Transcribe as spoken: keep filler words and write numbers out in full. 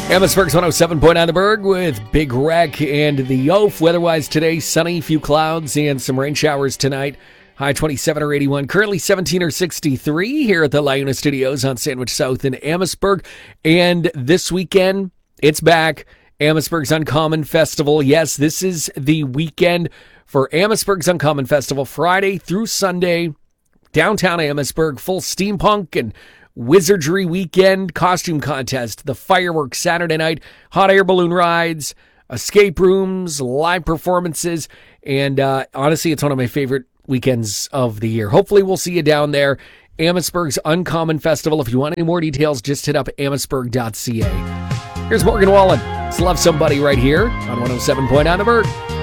Amherstburg's one oh seven point nine The Berg with Big Wreck and the Yof. Weather-wise today, sunny, few clouds, and some rain showers tonight. High twenty-seven or eighty-one. Currently seventeen or sixty-three here at the LiUNA Studios on Sandwich South in Amherstburg. And this weekend, it's back. Amherstburg's Uncommon Festival. Yes, this is the weekend for Amherstburg's Uncommon Festival. Friday through Sunday, downtown Amherstburg, full steampunk and wizardry weekend, costume contest, the fireworks Saturday night, hot air balloon rides, escape rooms, live performances, and uh, honestly, it's one of my favorite weekends of the year. Hopefully, we'll see you down there. Amherstburg's Uncommon Festival. If you want any more details, just hit up amherstburg dot c a. Here's Morgan Wallen. Let's love somebody right here on one oh seven point nine The Berg.